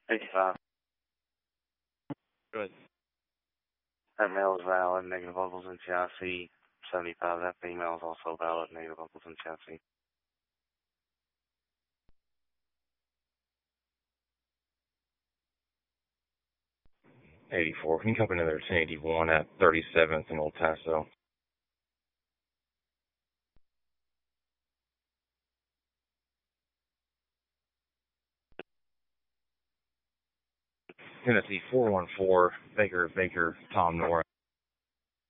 85. Good. That male is valid, negative vocals in chassis. 75, that female is also valid, negative vocals in chassis. 84. Can you copy another 1081 at 37th and Old Tasso? Tennessee 414, Baker, Tom Norris.